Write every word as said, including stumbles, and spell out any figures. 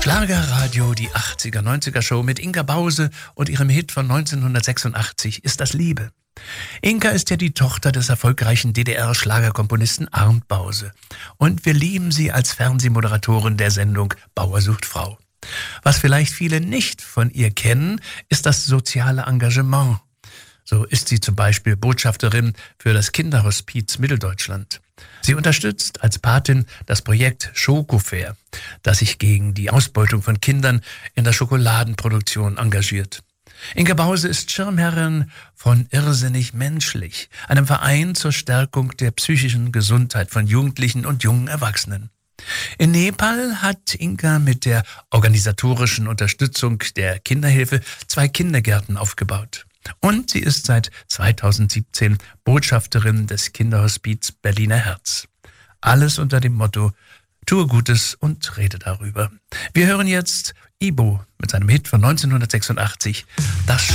Schlagerradio, die achtziger, neunziger Show mit Inka Bause und ihrem Hit von neunzehnhundertsechsundachtzig Ist das Liebe. Inka ist ja die Tochter des erfolgreichen D D R-Schlagerkomponisten Arndt Bause. Und wir lieben sie als Fernsehmoderatorin der Sendung Bauer sucht Frau. Was vielleicht viele nicht von ihr kennen, ist das soziale Engagement. So ist sie zum Beispiel Botschafterin für das Kinderhospiz Mitteldeutschland. Sie unterstützt als Patin das Projekt Schokofair, das sich gegen die Ausbeutung von Kindern in der Schokoladenproduktion engagiert. Inka Bause ist Schirmherrin von Irrsinnig Menschlich, einem Verein zur Stärkung der psychischen Gesundheit von Jugendlichen und jungen Erwachsenen. In Nepal hat Inka mit der organisatorischen Unterstützung der Kinderhilfe zwei Kindergärten aufgebaut. Und sie ist seit zweitausendsiebzehn Botschafterin des Kinderhospiz Berliner Herz. Alles unter dem Motto: Tue Gutes und rede darüber. Wir hören jetzt Ibo mit seinem Hit von neunzehnhundertsechsundachtzig, Das